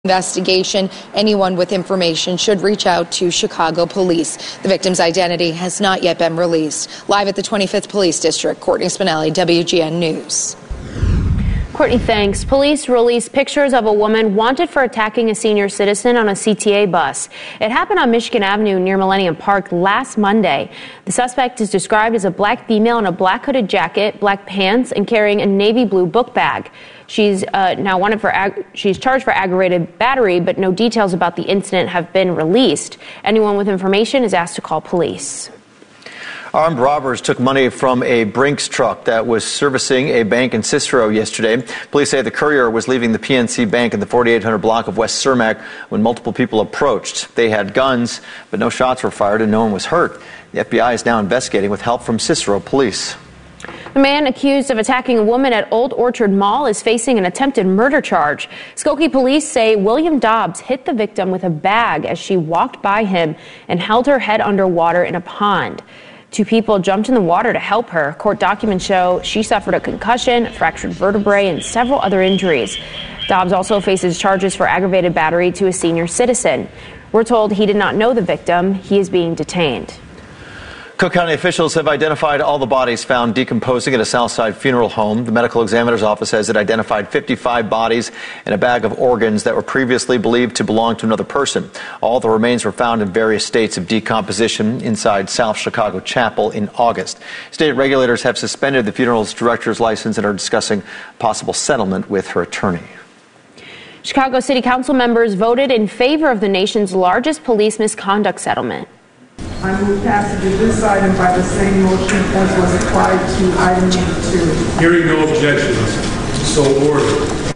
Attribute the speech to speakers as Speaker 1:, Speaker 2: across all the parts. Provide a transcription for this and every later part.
Speaker 1: Investigation. Anyone with information should reach out to Chicago police. The victim's identity has not yet been released. Live at the 25th Police District, Courtney Spinelli, WGN News.
Speaker 2: Courtney, thanks. Police released pictures of a woman wanted for attacking a senior citizen on a CTA bus. It happened on Michigan Avenue near Millennium Park last Monday. The suspect is described as a black female in a black hooded jacket, black pants, and carrying a navy blue book bag. She's she's charged for aggravated battery, but no details about the incident have been released. Anyone with information is asked to call police.
Speaker 3: Armed robbers took money from a Brinks truck that was servicing a bank in Cicero yesterday. Police say the courier was leaving the PNC Bank in the 4800 block of West Cermak when multiple people approached. They had guns, but no shots were fired and no one was hurt. The FBI is now investigating with help from Cicero police.
Speaker 2: The man accused of attacking a woman at Old Orchard Mall is facing an attempted murder charge. Skokie police say William Dobbs hit the victim with a bag as she walked by him and held her head underwater in a pond. Two people jumped in the water to help her. Court documents show she suffered a concussion, fractured vertebrae, and several other injuries. Dobbs also faces charges for aggravated battery to a senior citizen. We're told he did not know the victim. He is being detained.
Speaker 3: Cook County officials have identified all the bodies found decomposing at a Southside funeral home. The medical examiner's office says it identified 55 bodies and a bag of organs that were previously believed to belong to another person. All the remains were found in various states of decomposition inside South Chicago Chapel in August. State regulators have suspended the funeral's director's license and are discussing possible settlement with her attorney.
Speaker 2: Chicago City Council members voted in favor of the nation's largest police misconduct settlement.
Speaker 4: I move passage of this item by the same motion as was applied to item number 2.
Speaker 5: Hearing no objections, so ordered.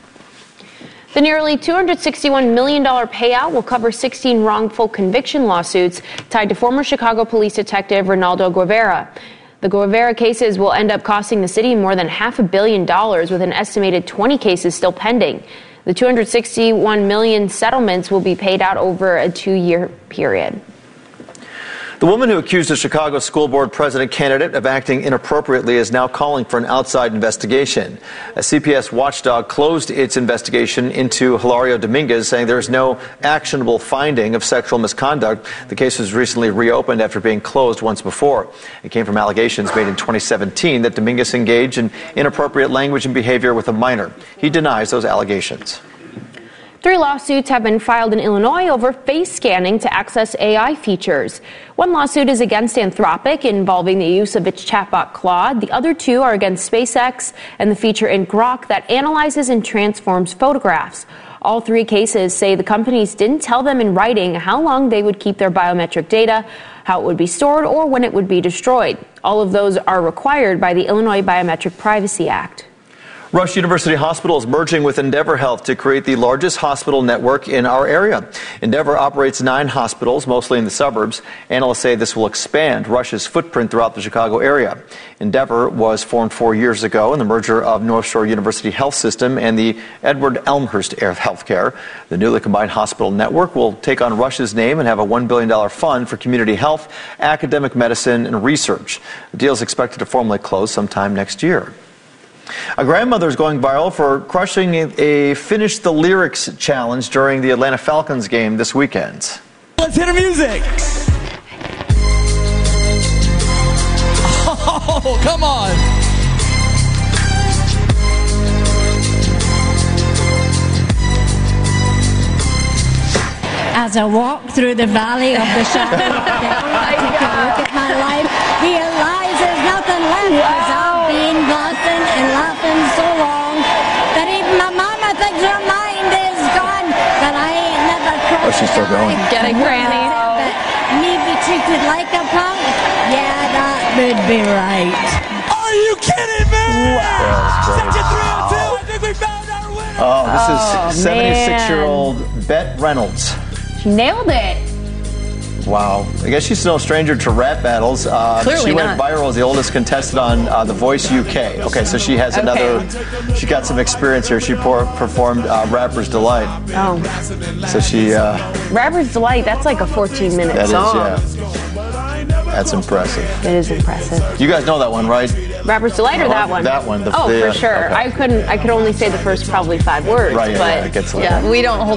Speaker 2: The nearly $261 million payout will cover 16 wrongful conviction lawsuits tied to former Chicago police detective Ronaldo Guevara. The Guevara cases will end up costing the city more than $500 million, with an estimated 20 cases still pending. The $261 million settlements will be paid out over a 2-year period.
Speaker 3: The woman who accused a Chicago school board president candidate of acting inappropriately is now calling for an outside investigation. A CPS watchdog closed its investigation into Hilario Dominguez, saying there is no actionable finding of sexual misconduct. The case was recently reopened after being closed once before. It came from allegations made in 2017 that Dominguez engaged in inappropriate language and behavior with a minor. He denies those allegations.
Speaker 2: 3 lawsuits have been filed in Illinois over face scanning to access AI features. One lawsuit is against Anthropic involving the use of its chatbot Claude. The other 2 are against SpaceX and the feature in Grok that analyzes and transforms photographs. All 3 cases say the companies didn't tell them in writing how long they would keep their biometric data, how it would be stored, or when it would be destroyed. All of those are required by the Illinois Biometric Privacy Act.
Speaker 3: Rush University Hospital is merging with Endeavor Health to create the largest hospital network in our area. Endeavor operates 9 hospitals, mostly in the suburbs. Analysts say this will expand Rush's footprint throughout the Chicago area. Endeavor was formed 4 years ago in the merger of North Shore University Health System and the Edward Elmhurst Healthcare. The newly combined hospital network will take on Rush's name and have a $1 billion fund for community health, academic medicine, and research. The deal is expected to formally close sometime next year. A grandmother is going viral for crushing a Finish the Lyrics challenge during the Atlanta Falcons game this weekend.
Speaker 6: Let's hit the music. Oh, come on.
Speaker 7: As I walk through the valley of the shadow of death, I take a look at my life, realize there's nothing left. Wow. I've been bluffing and laughing so long that even my mama thinks her mind is gone. That I ain't never crossed.
Speaker 3: Oh, she's still going.
Speaker 2: Get it, Granny.
Speaker 7: But me be treated like a punk? Yeah, that would be right.
Speaker 6: Are you kidding me?
Speaker 3: Wow.
Speaker 6: Section 302, I think we found our winner.
Speaker 3: Oh, this is 76-year-old Bette Reynolds.
Speaker 2: She nailed it.
Speaker 3: Wow. I guess she's no stranger to rap battles.
Speaker 2: Clearly
Speaker 3: she went viral as the oldest contestant on The Voice UK. Okay, so she has she got some experience here. She performed Rapper's Delight.
Speaker 2: Oh.
Speaker 3: So she...
Speaker 2: Rapper's Delight, that's like a 14-minute
Speaker 3: that
Speaker 2: song.
Speaker 3: Is, yeah. That's impressive.
Speaker 2: It is impressive.
Speaker 3: You guys know that one, right?
Speaker 2: Rapper's Delight or that one?
Speaker 3: That one.
Speaker 2: For sure.
Speaker 3: Okay.
Speaker 2: I could only say the first probably 5 words.
Speaker 3: Right,
Speaker 2: but
Speaker 3: it gets a little.
Speaker 1: Yeah, we don't hold